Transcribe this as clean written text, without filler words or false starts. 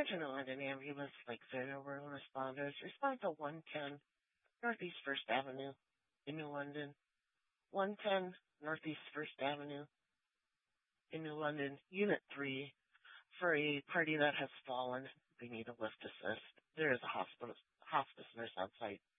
Attention London Ambulance, Lake Fair Rural Responders. Respond to 110 Northeast First Avenue in New London. 110 Northeast First Avenue in New London, Unit 3, for a party that has fallen. They need a lift assist. There is a hospice nurse on site.